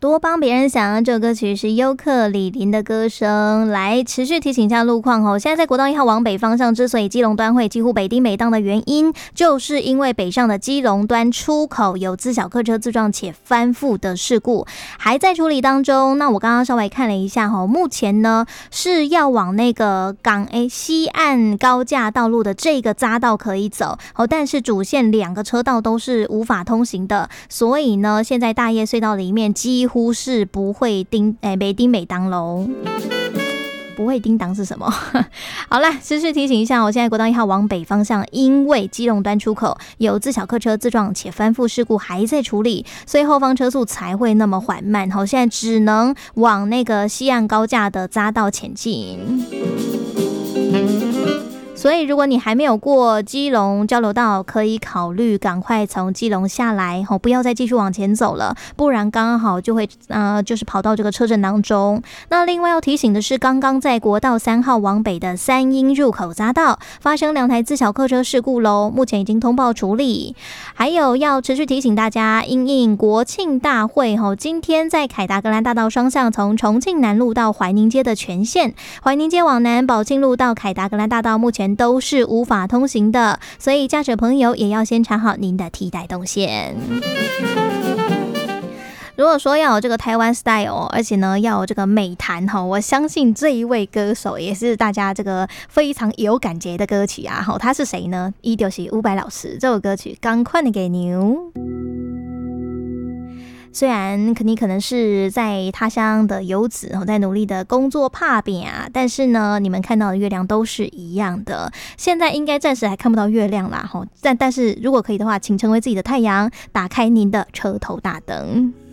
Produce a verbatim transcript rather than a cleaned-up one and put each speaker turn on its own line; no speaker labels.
多帮别人想，这首歌曲是优客李林的歌声。来持续提醒一下路况哦，现在在国道一号往北方向，之所以基隆端会几乎北丁北当的原因，就是因为北上的基隆端出口有自小客车自撞且翻覆的事故，还在处理当中。那我刚刚稍微看了一下哦，目前呢是要往那个港诶西岸高架道路的这个匝道可以走哦，但是主线两个车道都是无法通行的，所以呢，现在大叶隧道里面几乎是不会叮诶没叮没当喽。不会叮当是什么？好啦，持续提醒一下，我现在国道一号往北方向，因为基隆端出口有自小客车自撞且翻覆事故还在处理，所以后方车速才会那么缓慢。好，现在只能往那个西岸高架的匝道前进。所以如果你还没有过基隆交流道，可以考虑赶快从基隆下来，不要再继续往前走了，不然刚好就会呃就是跑到这个车阵当中。那另外要提醒的是，刚刚在国道三号往北的三鶯入口匝道发生两台自小客车事故喽，目前已经通报处理。还有要持续提醒大家，因应国庆大会吼，今天在凯达格兰大道双向从重庆南路到怀宁街的全线，怀宁街往南宝庆路到凯达格兰大道目前都是无法通行的，所以驾驶朋友也要先查好您的替代动线。如果说要有这个台湾 style， 而且呢要有这个美弹，我相信这一位歌手也是大家这个非常有感觉的歌曲啊。他是谁呢？他就是伍佰老师，这首歌曲《赶快的给牛》。虽然你可能是在他乡的游子，在努力的工作打拼啊，但是呢，你们看到的月亮都是一样的。现在应该暂时还看不到月亮啦，但但是如果可以的话，请成为自己的太阳，打开您的车头大灯。